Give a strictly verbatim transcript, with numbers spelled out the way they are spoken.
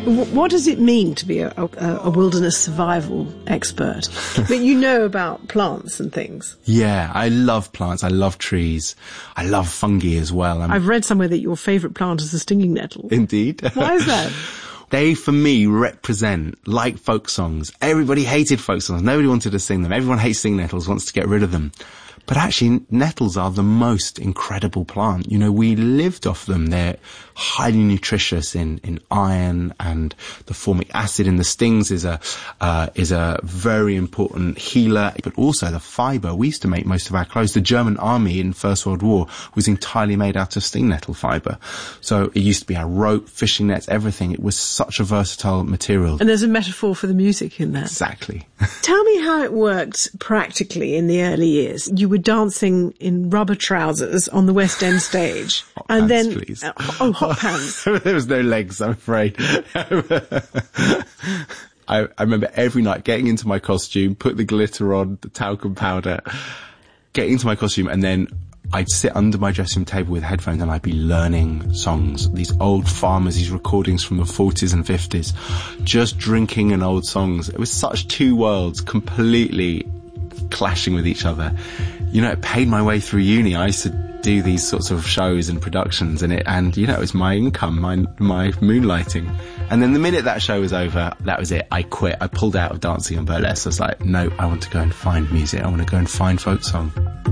What does it mean to be a, a, a wilderness survival expert? But you know about plants and things. Yeah, I love plants. I love trees. I love fungi as well. I'm... I've read somewhere that your favourite plant is the stinging nettle. Indeed. Why is that? They, for me, represent, like folk songs. Everybody hated folk songs. Nobody wanted to sing them. Everyone hates stinging nettles, wants to get rid of them. But actually, nettles are the most incredible plant. You know, we lived off them. They're highly nutritious in, in iron, and the formic acid in the stings is a, uh, is a very important healer. But also the fibre. We used to make most of our clothes. The German army in First World War was entirely made out of sting nettle fibre. So it used to be our rope, fishing nets, everything. It was such a versatile material. And there's a metaphor for the music in that. Exactly. Tell me how it worked practically in the early years. You were dancing in rubber trousers on the West End stage. Hot and pants, then, please. Uh, oh, hot pants. There was no legs, I'm afraid. I, I remember every night getting into my costume, put the glitter on, the talcum powder, getting into my costume, and then I'd sit under my dressing room table with headphones and I'd be learning songs. These old farmers, these recordings from the forties and fifties, just drinking in old songs. It was such two worlds, completely clashing with each other. You know, it paid my way through uni. I used to do these sorts of shows and productions, and it, and you know, it was my income, my my moonlighting. And then the minute that show was over, that was it. I quit. I pulled out of dancing and burlesque. I was like, no, I want to go and find music. I want to go and find folk song.